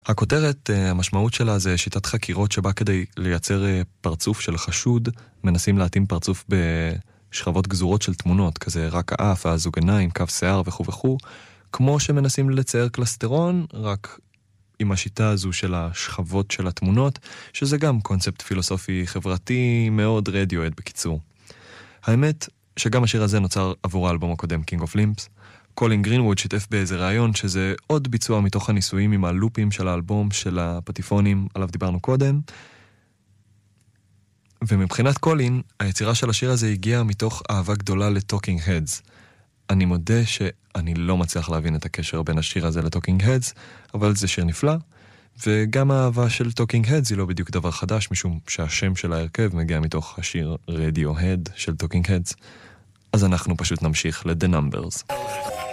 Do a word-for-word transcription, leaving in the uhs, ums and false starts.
הכותרת, המשמעות שלה זה שיטת חקירות שבה כדי לייצר פרצוף של חשוד, מנסים להתאים פרצוף בשכבות גזורות של תמונות, כזה רק האף, הזוג עיניים, קו שיער וכו' וכו', כמו שמנסים לצייר קלסטרון, רק עם השיטה הזו של השכבות של התמונות, שזה גם קונספט פילוסופי חברתי מאוד רדיואד בקיצור. האמת שגם השיר הזה נוצר עבור האלבום הקודם, King of Limbs. קולין גרינווד שיתף באיזה רעיון שזה עוד ביצוע מתוך הניסויים עם הלופים של האלבום של הפטיפונים עליו דיברנו קודם. ומבחינת קולין, היצירה של השיר הזה הגיעה מתוך אהבה גדולה לטוקינג הדס. אני מודה שאני לא מצליח להבין את הקשר בין השיר הזה לטוקינג הדס, אבל זה שיר נפלא, וגם האהבה של טוקינג הדס היא לא בדיוק דבר חדש, משום שהשם של ההרכב מגיע מתוך השיר רדיוהד של טוקינג הדס. אז אנחנו פשוט נמשיך ל-The Numbers.